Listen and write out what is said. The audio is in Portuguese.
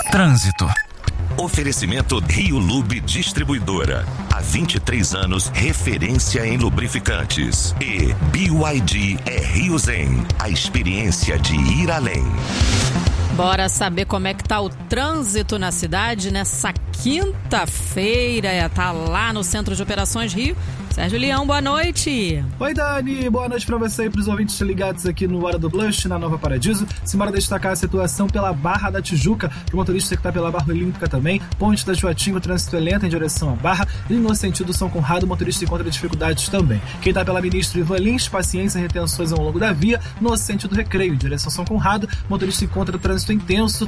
Trânsito. Oferecimento Rio Lube Distribuidora. Há 23 anos, referência em lubrificantes. E BYD é Rio Zen, a experiência de ir além. Bora saber como é que tá o trânsito na cidade nessa quinta-feira. Tá lá no Centro de Operações Rio. Sérgio Leão, boa noite. Oi, Dani, boa noite pra você e pros ouvintes ligados aqui no Hora do Blush, na Nova Paradiso. Simbora destacar a situação pela Barra da Tijuca, pro motorista que tá pela Barra Olímpica também. Ponte da Joatinga, o trânsito é lento em direção à Barra. E no sentido São Conrado, o motorista encontra dificuldades também. Quem tá pela Ministro Ivan Lins, paciência e retenções ao longo da via. No sentido Recreio, em direção a São Conrado, o motorista encontra trânsito intenso